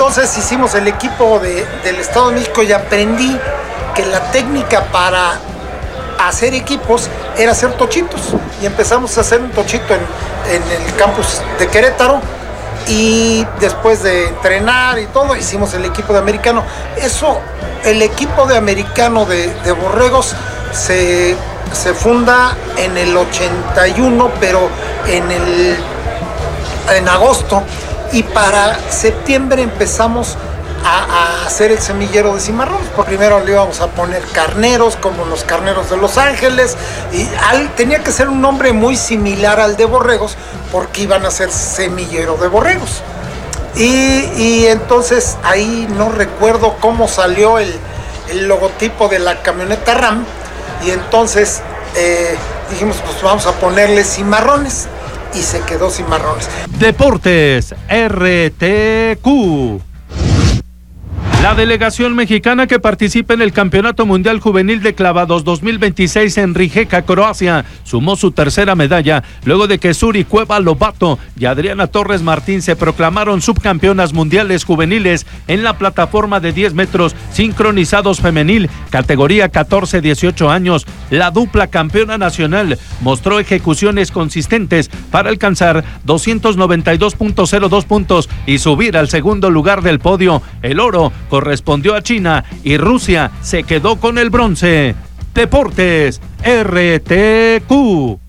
entonces hicimos el equipo del Estado de México y aprendí que la técnica para hacer equipos era hacer tochitos. Y empezamos a hacer un tochito en el campus de Querétaro. Y después de entrenar y todo, hicimos el equipo de americano. El equipo de americano de borregos se funda en el 81, pero en agosto. Y para septiembre empezamos a hacer el semillero de cimarrones. Por primero le íbamos a poner carneros, como los carneros de Los Ángeles, y tenía que ser un nombre muy similar al de borregos, porque iban a ser semillero de borregos. Y entonces ahí no recuerdo cómo salió el logotipo de la camioneta Ram, y entonces dijimos, pues vamos a ponerle cimarrones, y se quedó Cimarrones. Deportes RTQ. La delegación mexicana que participa en el Campeonato Mundial Juvenil de Clavados 2026 en Rijeka, Croacia, sumó su tercera medalla luego de que Suri Cueva Lobato y Adriana Torres Martín se proclamaron subcampeonas mundiales juveniles en la plataforma de 10 metros sincronizados femenil, categoría 14-18 años. La dupla campeona nacional mostró ejecuciones consistentes para alcanzar 292.02 puntos y subir al segundo lugar del podio. El oro correspondió a China y Rusia se quedó con el bronce. Deportes RTQ.